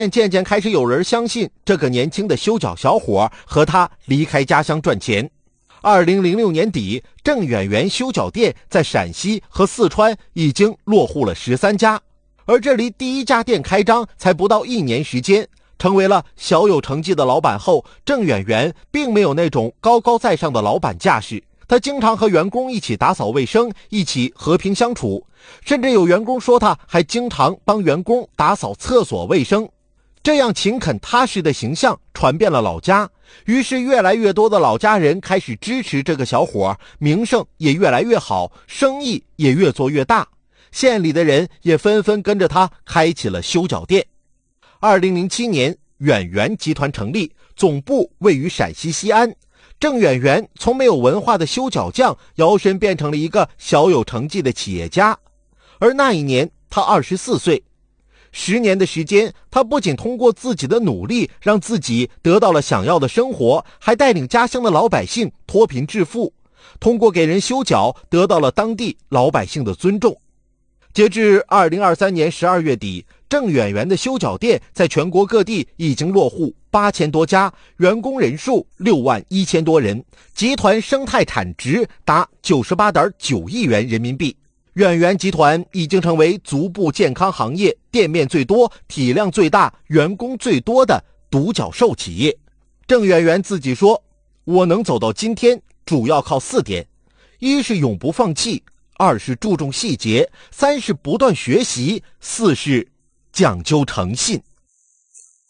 渐渐开始有人相信这个年轻的修脚小伙和他离开家乡赚钱。2006年底，郑远元修脚店在陕西和四川已经落户了13家，而这离第一家店开张才不到1年时间。成为了小有成绩的老板后，郑远元并没有那种高高在上的老板架势，他经常和员工一起打扫卫生，一起和平相处，甚至有员工说他还经常帮员工打扫厕所卫生。这样勤恳踏实的形象传遍了老家，于是越来越多的老家人开始支持这个小伙，名声也越来越好，生意也越做越大，县里的人也纷纷跟着他开启了修脚店。2007年，远元集团成立，总部位于陕西西安。郑远元从没有文化的修脚匠摇身变成了一个小有成绩的企业家。而那一年他24岁，10年的时间，他不仅通过自己的努力让自己得到了想要的生活，还带领家乡的老百姓脱贫致富，通过给人修脚得到了当地老百姓的尊重。截至2023年12月底，郑远元的修脚店在全国各地已经落户8000多家，员工人数61000多人，集团生态产值达98.9亿元人民币。远元集团已经成为足部健康行业店面最多、体量最大、员工最多的独角兽企业。郑远元自己说，我能走到今天主要靠4点，一是永不放弃，2是注重细节，3是不断学习，4是讲究诚信。